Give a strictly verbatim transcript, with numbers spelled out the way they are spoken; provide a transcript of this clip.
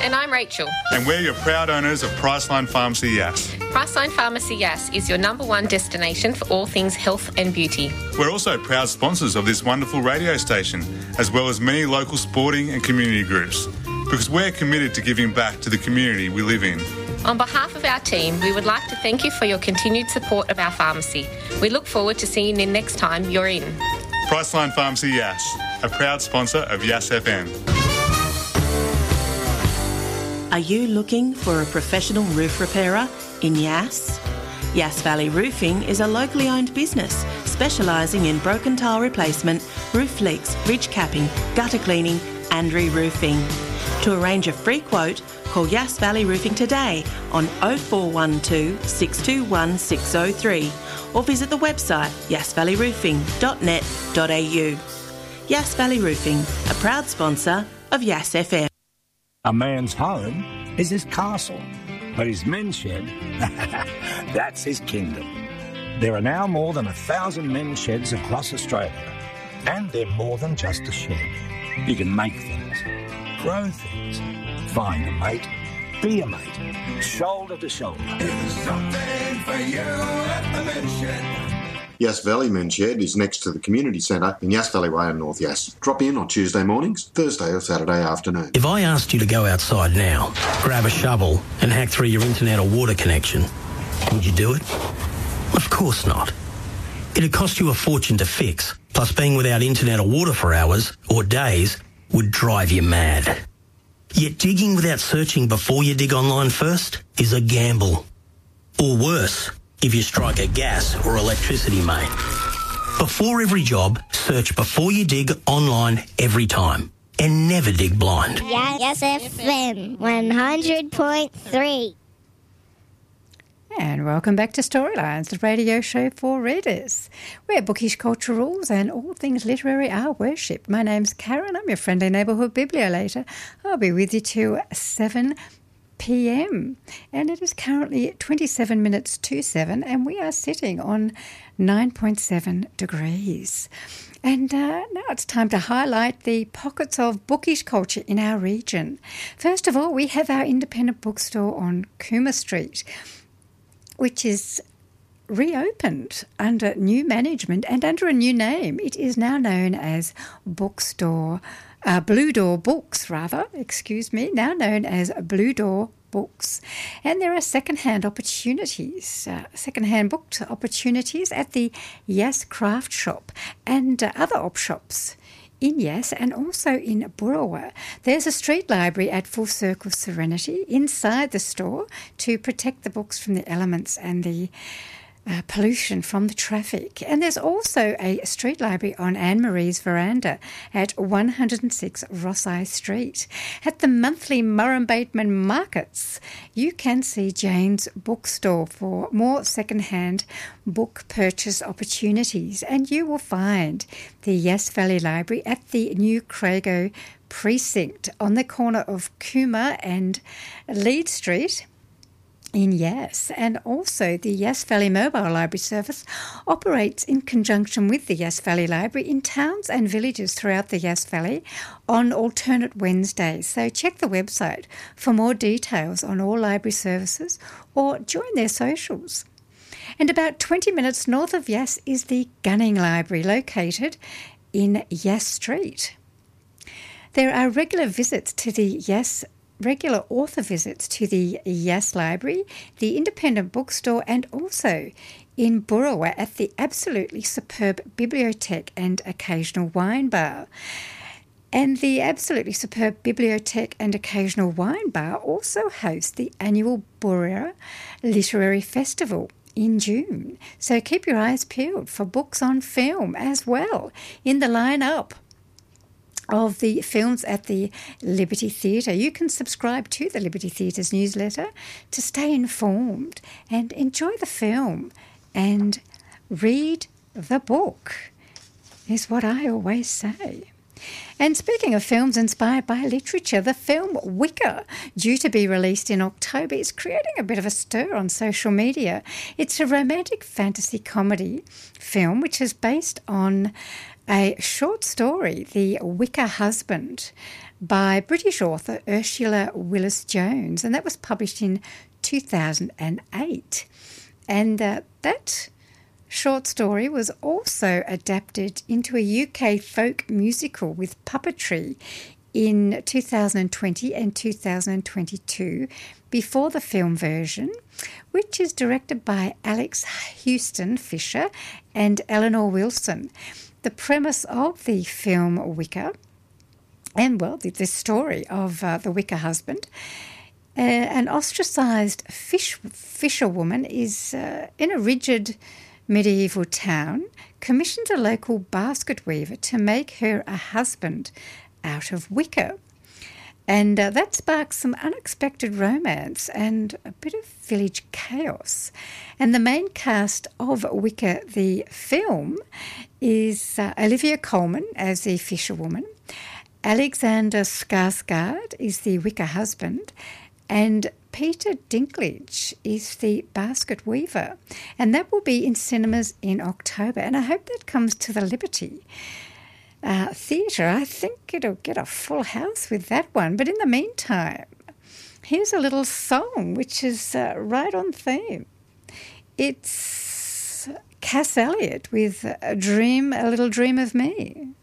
And I'm Rachel. And we're your proud owners of Priceline Pharmacy Yass. Priceline Pharmacy Yass is your number one destination for all things health and beauty. We're also proud sponsors of this wonderful radio station, as well as many local sporting and community groups, because we're committed to giving back to the community we live in. On behalf of our team, we would like to thank you for your continued support of our pharmacy. We look forward to seeing you next time you're in. Priceline Pharmacy Yass, a proud sponsor of Yass F M. Are you looking for a professional roof repairer in Yass? Yass Valley Roofing is a locally owned business specialising in broken tile replacement, roof leaks, ridge capping, gutter cleaning and re-roofing. To arrange a free quote, call Yass Valley Roofing today on oh four one two, six two one, six oh three or visit the website yass valley roofing dot net dot a u. Yass Valley Roofing, a proud sponsor of Yass F M. A man's home is his castle, but his men's shed, that's his kingdom. There are now more than a thousand men's sheds across Australia, and they're more than just a shed. You can make things, grow things, find a mate, be a mate, shoulder to shoulder. There's something for you at the men's shed. Yass Valley Men's Shed is next to the community centre in Yass Valley Way in North Yass. Drop in on Tuesday mornings, Thursday or Saturday afternoon. If I asked you to go outside now, grab a shovel and hack through your internet or water connection, would you do it? Of course not. It'd cost you a fortune to fix, plus being without internet or water for hours or days would drive you mad. Yet digging without searching before you dig online first is a gamble. Or worse, if you strike a gas or electricity main. Before every job, search before you dig online every time. And never dig blind. Yass F M one hundred point three. And welcome back to Storylines, the radio show for readers, where bookish culture rules and all things literary are worshipped. My name's Karen. I'm your friendly neighbourhood bibliolater. I'll be with you till seven p m and it is currently twenty-seven minutes to seven and we are sitting on nine point seven degrees. And uh, now it's time to highlight the pockets of bookish culture in our region. First of all, we have our independent bookstore on Cooma Street, which is reopened under new management and under a new name. It is now known as Bookstore Uh, Blue Door Books, rather, excuse me, now known as Blue Door Books. And there are second-hand opportunities, uh, second-hand book opportunities at the Yass Craft Shop and uh, other op shops in Yass and also in Burrawa. There's a street library at Full Circle Serenity inside the store to protect the books from the elements and the Uh, pollution from the traffic. And there's also a street library on Anne-Marie's veranda at one hundred six Rossai Street. At the monthly Murrumbateman markets, you can see Jane's bookstore for more second-hand book purchase opportunities. And you will find the Yass Valley Library at the New Crago precinct on the corner of Cooma and Lead Street in Yass. And also the Yass Valley Mobile Library Service operates in conjunction with the Yass Valley Library in towns and villages throughout the Yass Valley on alternate Wednesdays. So check the website for more details on all library services or join their socials. And about twenty minutes north of Yass is the Gunning Library, located in Yass Street. There are regular visits to the Yass regular author visits to the Yass Library, the independent bookstore, and also in Burrawa at the absolutely superb bibliothèque and occasional wine bar. And the absolutely superb bibliothèque and occasional wine bar also hosts the annual Burrawa Literary Festival in June. So keep your eyes peeled for books on film as well in the line-up of the films at the Liberty Theatre. You can subscribe to the Liberty Theatre's newsletter to stay informed and enjoy the film and read the book, is what I always say. And speaking of films inspired by literature, the film Wicker, due to be released in October, is creating a bit of a stir on social media. It's a romantic fantasy comedy film which is based on a short story, The Wicker Husband, by British author Ursula Willis-Jones, and that was published in two thousand eight. And uh, that short story was also adapted into a U K folk musical with puppetry in two thousand twenty and two thousand twenty-two before the film version, which is directed by Alex Houston Fisher and Eleanor Wilson. The premise of the film Wicker, and well, the, the story of uh, the Wicker husband, uh, an ostracised fish fisherwoman is uh, in a rigid medieval town, commissioned a local basket weaver to make her a husband out of wicker. And uh, that sparks some unexpected romance and a bit of village chaos. And the main cast of Wicker, the film, is uh, Olivia Colman as the fisherwoman, Alexander Skarsgård is the Wicker husband, and Peter Dinklage is the basket weaver. And that will be in cinemas in October. And I hope that comes to the Liberty Uh, theatre. I think it'll get a full house with that one. But in the meantime, here's a little song which is uh, right on theme. It's Cass Elliot with a dream, a little dream of me.